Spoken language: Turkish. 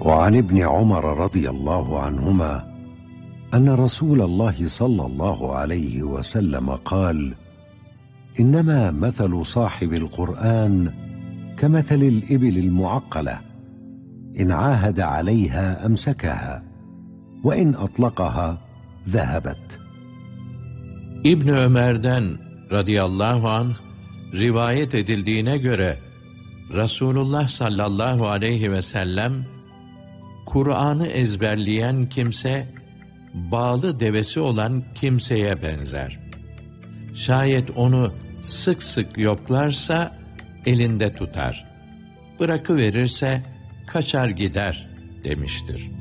وعن ابن عمر رضي الله عنهما أن رسول الله صلى الله عليه وسلم قال: إنما مثل صاحب القرآن كمثل الإبل المعقلة، إن عاهد عليها أمسكها، وإن أطلقها ذهبت. İbn Ömer'den radıyallahu anh rivayet edildiğine göre Resulullah sallallahu aleyhi ve sellem, Kur'an'ı ezberleyen kimse bağlı devesi olan kimseye benzer. Şayet onu sık sık yoklarsa elinde tutar, bırakıverirse kaçar gider demiştir.